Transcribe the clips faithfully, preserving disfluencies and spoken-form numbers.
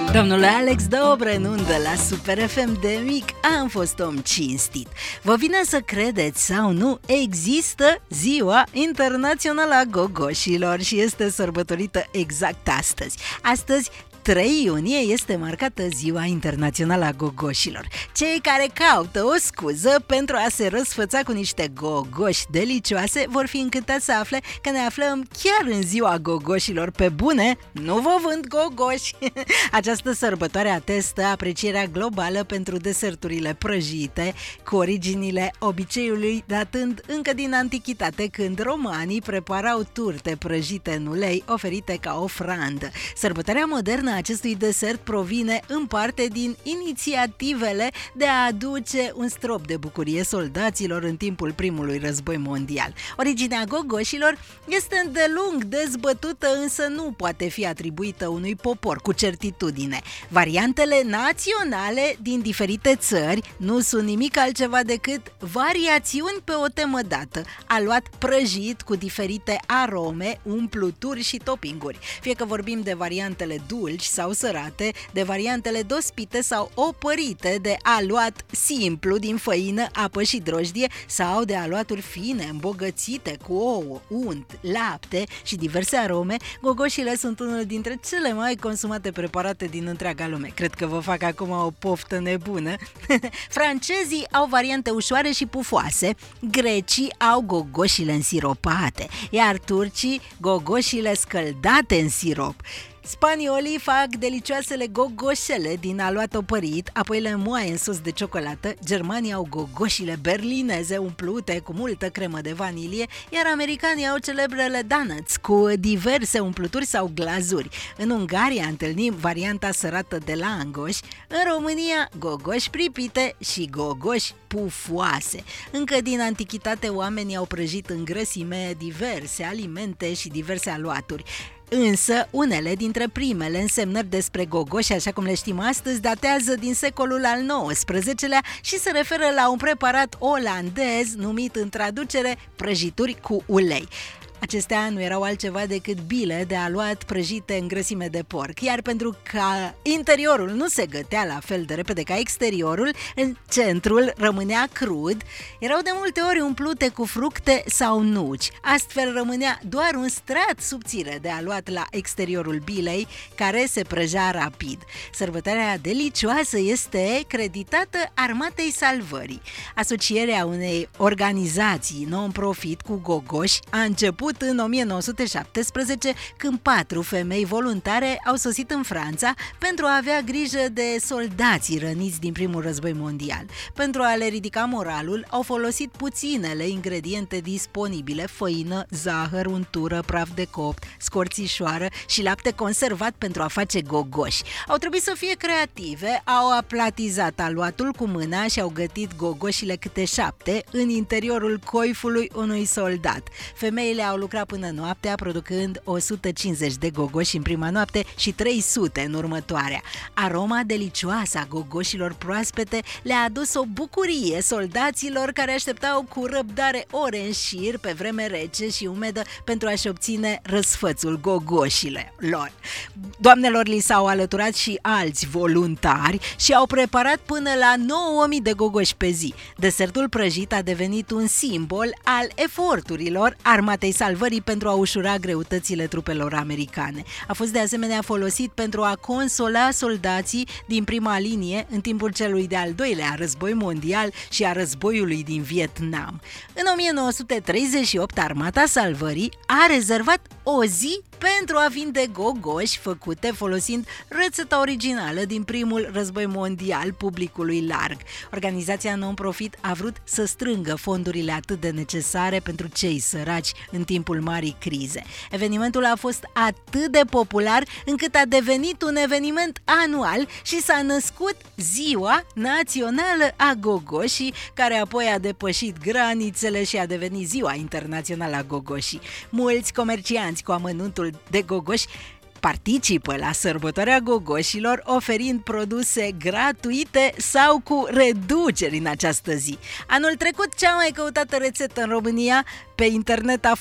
Domnul Alex Dobrenun de la Super F M de mic am fost om cinstit. Vă vine să credeți sau nu, există Ziua Internațională a Gogoșilor și este sărbătorită exact astăzi. Astăzi, trei iunie, este marcată Ziua Internațională a Gogoșilor. Cei care caută o scuză pentru a se răsfăța cu niște gogoși delicioase vor fi încântați să afle că ne aflăm chiar în Ziua Gogoșilor. Pe bune, nu vă vând gogoși! Această sărbătoare atestă aprecierea globală pentru deserturile prăjite, cu originile obiceiului datând încă din antichitate, când romanii preparau turte prăjite în ulei oferite ca ofrandă. Sărbătoarea modernă a acestui desert provine în parte din inițiativele de a aduce un strop de bucurie soldaților în timpul primului război mondial. Originea gogoșilor este îndelung dezbătută, însă nu poate fi atribuită unui popor cu certitudine. Variantele naționale din diferite țări nu sunt nimic altceva decât variațiuni pe o temă dată, aluat prăjit cu diferite arome, umpluturi și toppinguri. Fie că vorbim de variantele dulci sau sărate, de variantele dospite sau opărite, de aluat simplu din făină, apă și drojdie, sau de aluaturi fine, îmbogățite cu ouă, unt, lapte și diverse arome, gogoșile sunt unul dintre cele mai consumate preparate din întreaga lume. Cred că vă fac acum o poftă nebună. Francezii au variante ușoare și pufoase, grecii au gogoșile însiropate, iar turcii gogoșile scăldate în sirop. Spaniolii fac delicioasele gogoșele din aluat opărit, apoi le moaie în sos de ciocolată. Germanii au gogoșile berlineze umplute cu multă cremă de vanilie, iar americanii au celebrele donuts cu diverse umpluturi sau glazuri. În Ungaria întâlnim varianta sărată de langoș, în România gogoși pripite și gogoși pufoase. Încă din antichitate oamenii au prăjit în grăsime diverse alimente și diverse aluaturi. Însă, unele dintre primele însemnări despre gogoși, așa cum le știm astăzi, datează din secolul al nouăsprezecelea și se referă la un preparat olandez numit în traducere prăjituri cu ulei. Acestea nu erau altceva decât bile de aluat prăjite în grăsime de porc, iar pentru că interiorul nu se gătea la fel de repede ca exteriorul, în centrul rămânea crud, erau de multe ori umplute cu fructe sau nuci. Astfel rămânea doar un strat subțire de aluat la exteriorul bilei, care se prăjea rapid. Sărbătoarea delicioasă este creditată Armatei Salvării. Asocierea unei organizații non-profit cu gogoși a început în o mie nouă sute șaptesprezece, când patru femei voluntare au sosit în Franța pentru a avea grijă de soldații răniți din primul război mondial. Pentru a le ridica moralul, au folosit puținele ingrediente disponibile: făină, zahăr, untură, praf de copt, scorțișoară și lapte conservat pentru a face gogoși. Au trebuit să fie creative, au aplatizat aluatul cu mâna și au gătit gogoșile câte șapte în interiorul coifului unui soldat. Femeile au lucrat până noaptea, producând o sută cincizeci de gogoși în prima noapte și trei sute în următoarea. Aroma delicioasă a gogoșilor proaspete le-a adus o bucurie soldaților, care așteptau cu răbdare ore în șir pe vreme rece și umedă pentru a-și obține răsfățul gogoșile lor. Doamnelor li s-au alăturat și alți voluntari și au preparat până la nouă mii de gogoși pe zi. Desertul prăjit a devenit un simbol al eforturilor Armatei Salvării pentru a ușura greutățile trupelor americane. A fost de asemenea folosit pentru a consola soldații din prima linie în timpul celui de-al doilea război mondial și a războiului din Vietnam. În o mie nouă sute treizeci și opt, Armata Salvării a rezervat o zi pentru a vinde gogoși făcute folosind rețeta originală din primul război mondial publicului larg. Organizația non-profit a vrut să strângă fondurile atât de necesare pentru cei săraci în timpul marii crize. Evenimentul a fost atât de popular încât a devenit un eveniment anual și s-a născut Ziua Națională a Gogoșii, care apoi a depășit granițele și a devenit Ziua Internațională a Gogoșii. Mulți comercianți cu amănuntul de gogoși participă la sărbătoarea gogoșilor, oferind produse gratuite sau cu reduceri în această zi. Anul trecut, cea mai căutată rețetă în România pe internet a fost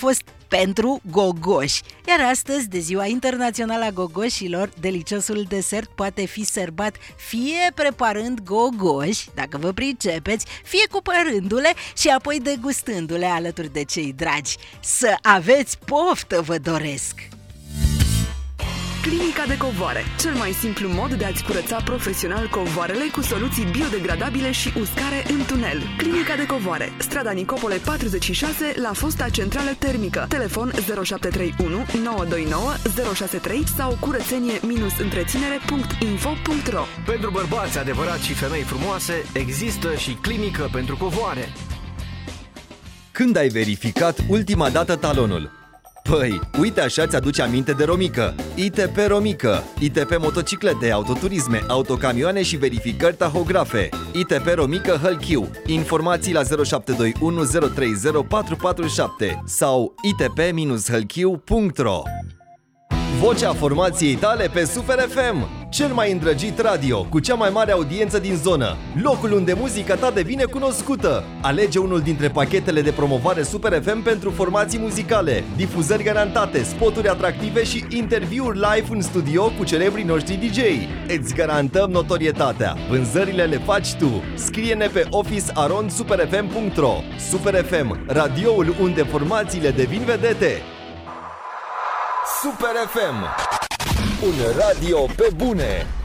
pentru gogoși. Iar astăzi, de Ziua Internațională a Gogoșilor, deliciosul desert poate fi serbat fie preparând gogoși, dacă vă pricepeți, fie cumpărându-le și apoi degustându-le alături de cei dragi. Să aveți poftă, vă doresc! Clinica de covoare, cel mai simplu mod de a-ți curăța profesional covoarele cu soluții biodegradabile și uscare în tunel. Clinica de covoare, strada Nicopole patruzeci și șase, la fosta centrală termică. Telefon zero șapte trei unu nouă doi nouă zero șase trei sau curățenie întreținere punct info punct ro. Pentru bărbați adevărați și femei frumoase, există și clinică pentru covoare. Când ai verificat ultima dată talonul? Păi, uite așa ți-aduce aminte de Romică. I T P Romică. I T P motociclete, autoturisme, autocamioane și verificări tahografe. I T P Romică Hălchiu. Informații la zero șapte doi unu zero trei zero patru patru șapte sau i t p hălchiu punct ro. Vocea formației tale pe Super F M, cel mai îndrăgit radio, cu cea mai mare audiență din zonă. Locul unde muzica ta devine cunoscută. Alege unul dintre pachetele de promovare Super F M pentru formații muzicale, difuzări garantate, spoturi atractive și interviuri live în studio cu celebrii noștri D J. Îți garantăm notorietatea. Vânzările le faci tu. Scrie-ne pe office arond super f m punct ro. Super F M, radioul unde formațiile devin vedete. Super F M, un radio pe bune.